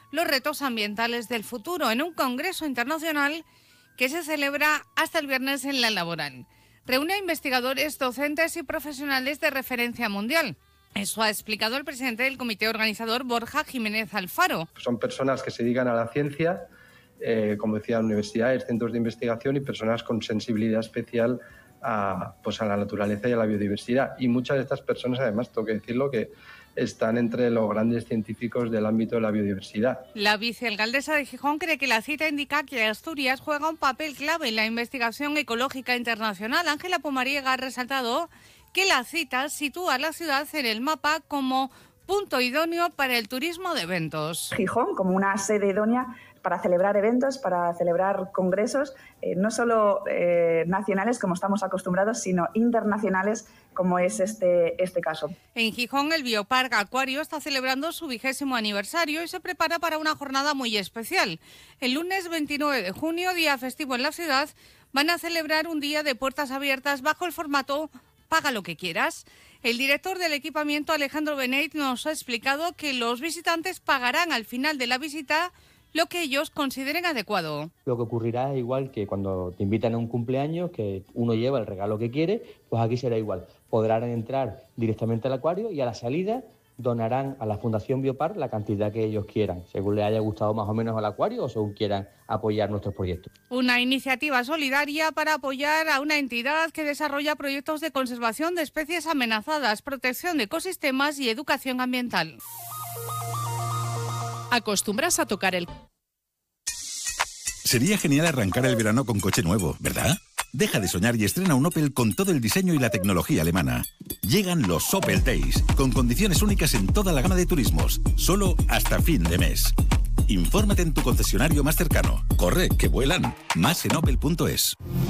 los retos ambientales del futuro en un congreso internacional que se celebra hasta el viernes en La Laboral. Reúne a investigadores, docentes y profesionales de referencia mundial. Eso ha explicado el presidente del comité organizador, Borja Jiménez Alfaro. Son personas que se dedican a la ciencia, como decía, universidades, centros de investigación y personas con sensibilidad especial a la naturaleza y a la biodiversidad. Y muchas de estas personas, además, tengo que decirlo, que están entre los grandes científicos del ámbito de la biodiversidad. La vicealcaldesa de Gijón cree que la cita indica que Asturias juega un papel clave en la investigación ecológica internacional. Ángela Pumariega ha resaltado que la cita sitúa a la ciudad en el mapa como punto idóneo para el turismo de eventos. Gijón como una sede idónea para celebrar eventos, para celebrar congresos, no solo nacionales como estamos acostumbrados, sino internacionales como es este caso. En Gijón, el Bioparque Acuario está celebrando su 20º aniversario y se prepara para una jornada muy especial. El lunes 29 de junio, día festivo en la ciudad, van a celebrar un día de puertas abiertas bajo el formato Paga lo que quieras. El director del equipamiento, Alejandro Beneit, nos ha explicado que los visitantes pagarán al final de la visita lo que ellos consideren adecuado. Lo que ocurrirá es igual que cuando te invitan a un cumpleaños, que uno lleva el regalo que quiere, pues aquí será igual. Podrán entrar directamente al acuario y a la salida donarán a la Fundación Bioparque la cantidad que ellos quieran, según les haya gustado más o menos al acuario o según quieran apoyar nuestros proyectos. Una iniciativa solidaria para apoyar a una entidad que desarrolla proyectos de conservación de especies amenazadas, protección de ecosistemas y educación ambiental. ¿Acostumbras a tocar el...? Sería genial arrancar el verano con coche nuevo, ¿verdad? Deja de soñar y estrena un Opel con todo el diseño y la tecnología alemana. Llegan los Opel Days, con condiciones únicas en toda la gama de turismos, solo hasta fin de mes. Infórmate en tu concesionario más cercano. Corre, que vuelan. Más en opel.es.